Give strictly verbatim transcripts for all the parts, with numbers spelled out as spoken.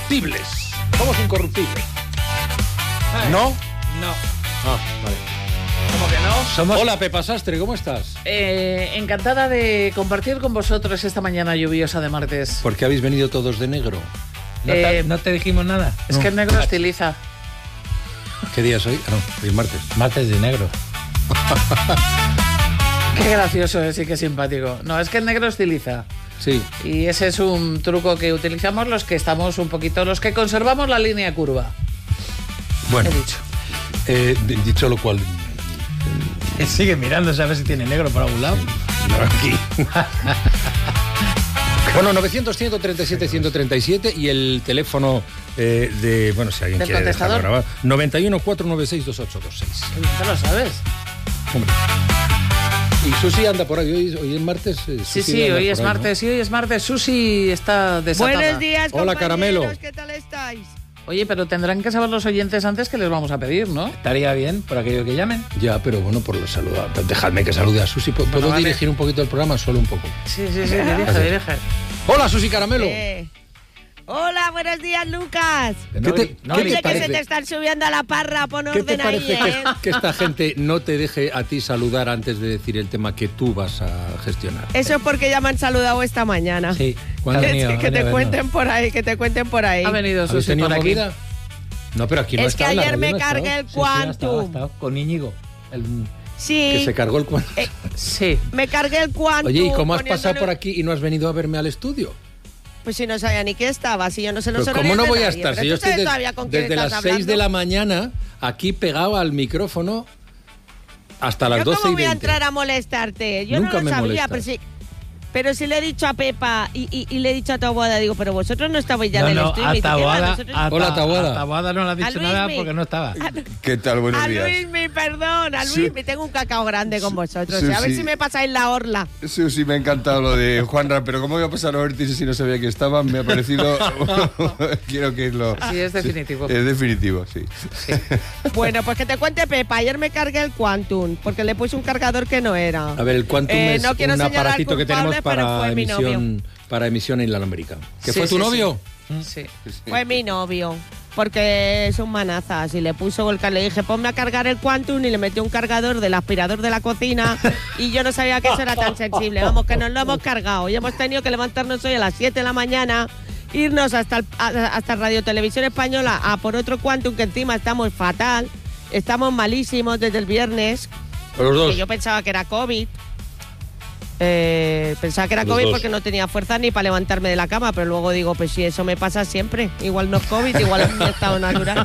incorruptibles. Somos incorruptibles. Ay, ¿No? No. Ah, vale. ¿Cómo que no? Somos... Hola, Pepa Sastre, ¿cómo estás? Eh, encantada de compartir con vosotros esta mañana lluviosa de martes. ¿Por qué habéis venido todos de negro? ¿No te, Eh, no te dijimos nada? Es No. que el negro estiliza. ¿Qué día es hoy? Ah, no, hoy es martes. Martes de negro. Qué gracioso es y qué simpático. No, es que el negro estiliza. Sí. Y ese es un truco que utilizamos los que estamos un poquito, los que conservamos la línea curva. Bueno, He dicho. eh, dicho lo cual... Sigue mirándose a ver si tiene negro por algún lado. Aquí. Bueno, novecientos, ciento treinta y siete, ciento treinta y siete y el teléfono eh, de... Bueno, si alguien ¿Del quiere dejarlo contestador? grabado. noventa y uno, cuatrocientos noventa y seis, veintiocho veintiséis. ¿Ya lo sabes? Hombre. Y Susi anda por ahí. Hoy, hoy es martes. eh, Sí, Susi sí, anda hoy por es ahí, ¿no? martes y hoy es martes. Susi está desatada. Buenos días, Hola, compañeros. Caramelo. ¿Qué tal estáis? Oye, pero tendrán que saber los oyentes antes que les vamos a pedir, ¿no? Estaría bien por aquello que llamen. Ya, pero bueno, por los saludos. Dejadme que salude a Susi. ¿Puedo Bueno, vale. dirigir un poquito el programa? Solo un poco. Sí, sí, sí, dirige, dirige. Hola, Susi Caramelo. Eh. Hola, buenos días, Lucas. Que ¿Qué no, te- no qué Oye, te que parece? se te están subiendo a la parra, pon ¿Qué te orden ahí, parece que, ¿eh? que esta gente no te deje a ti saludar antes de decir el tema que tú vas a gestionar? Eso es porque ya me han saludado esta mañana. Sí. ¿Cuándo? ha Que, venido, que ha te venido a vernos. cuenten por ahí, que te cuenten por ahí. Ha venido ¿Habéis Susi tenido por aquí. movida? No, pero aquí no Es que está, en la ayer radio me no ha cargué estado. el Sí, sí, ha estado, ha Quantum. estado, con Íñigo. El- Sí, Que se cargó el cuento. Eh, Sí. me cargué el Quantum. Oye, ¿y cómo has poniéndole- pasado por aquí y no has venido a verme al estudio? Pues si no sabía ni qué estaba, si yo no sé los Pero horarios ¿cómo no de voy a nadie, estar? pero Si tú yo estoy sabes de- todavía con quién desde estás las seis de la hablando. mañana aquí pegado al micrófono hasta las ¿Yo doce cómo y voy a veinte. entrar a molestarte? Yo Nunca no lo me sabía, molestas. pero sí... Pero si le he dicho a Pepa y, y, y le he dicho a Taboada, digo, pero vosotros no estabais ya no, en el no, estudio. a Me dice, ¿qué va? Taboada, Nosotros- a, Hola, Taboada. a Taboada no le has A dicho nada Luismi. porque no estaba. ¿Qué tal? Buenos A días. Luismi, perdón, a Sí. Luismi, tengo un cacao grande con vosotros. Sí, a ver sí. si me pasáis la orla. Sí, sí, me ha encantado lo de Juanra, pero ¿cómo iba a pasar a vértice si no sabía que estaban? Me ha parecido... Quiero que lo... Sí, es definitivo. Es definitivo, sí. Bueno, pues que te cuente Pepa, ayer me cargué el Quantum, porque le puse un cargador que no era. A ver, el Quantum Eh, es no quiero un señalar aparatito que tenemos culpables, pero para fue mi emisión, para emisión inalámbrica. ¿Que Sí, fue tu sí, novio? Sí. Fue mi novio, porque es un manazas y le puso el car- le dije, ponme a cargar el Quantum y le metí un cargador del aspirador de la cocina y yo no sabía que eso era tan sensible. Vamos, que nos lo hemos cargado y hemos tenido que levantarnos hoy a las siete de la mañana, irnos hasta, el- a- hasta Radio Televisión Española a por otro Quantum, que encima estamos fatal, estamos malísimos desde el viernes, Los dos. que yo pensaba que era COVID. Eh, pensaba que era Los COVID dos. porque no tenía fuerza ni para levantarme de la cama, pero luego digo, pues si eso me pasa siempre, igual no es COVID, igual es mi estado natural.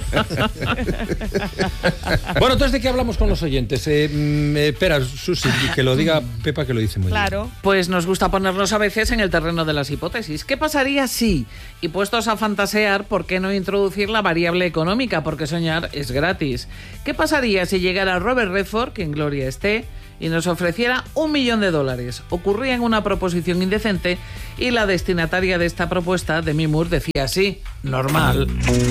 Bueno, entonces, ¿de qué hablamos con los oyentes? Eh, mm, eh, espera, Susi, que lo diga Pepa, que lo dice muy bien. Claro. Pues nos gusta ponernos a veces en el terreno de las hipótesis. ¿Qué pasaría si, y puestos a fantasear, por qué no introducir la variable económica? Porque soñar es gratis. ¿Qué pasaría si llegara Robert Redford, que en gloria esté, y nos ofreciera un millón de dólares? Ocurría en una proposición indecente y la destinataria de esta propuesta, Demi Moore, decía así: normal.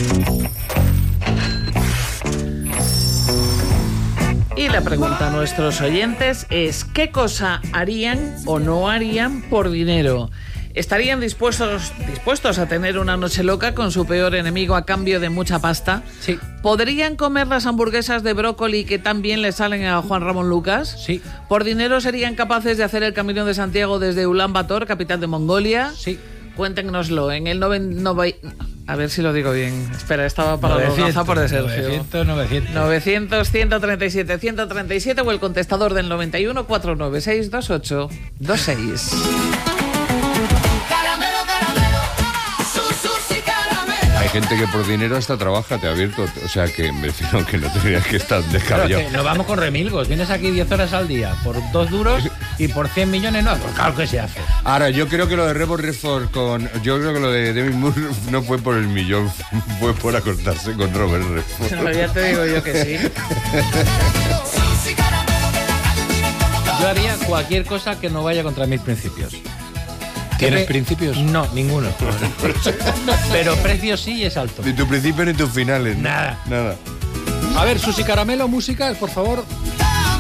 Y la pregunta a nuestros oyentes es: ¿qué cosa harían o no harían por dinero? ¿Estarían dispuestos, dispuestos a tener una noche loca con su peor enemigo a cambio de mucha pasta? Sí. ¿Podrían comer las hamburguesas de brócoli que tan bien le salen a Juan Ramón Lucas? Sí. ¿Por dinero serían capaces de hacer el Camino de Santiago desde Ulan Bator, capital de Mongolia? Sí. Cuéntenoslo en el noven, nove- a ver si lo digo bien. Espera, estaba para la gafa por de Sergio. novecientos, novecientos. novecientos, ciento treinta y siete, ciento treinta y siete o el contestador del noventa y uno, cuatrocientos noventa y seis, veintiocho veintiséis. Hay gente que por dinero hasta trabaja, te ha abierto. O sea que me refiero que no tendrías que estar Claro, descabellado. que nos vamos con remilgos. Vienes aquí diez horas al día por dos duros y por cien millones no. Pues claro que se hace. Ahora, yo creo que lo de Robert Redford con... Yo creo que lo de Demi Moore no fue por el millón, fue por acostarse con Robert Redford. No, ya te digo yo que sí. Yo haría cualquier cosa que no vaya contra mis principios. ¿Tienes ¿Qué pe- principios? No, ninguno. Pero precio sí y es alto. Ni tu principio ni tus finales. ¿no? Nada. Nada. A ver, Susi Caramelo, música, por favor.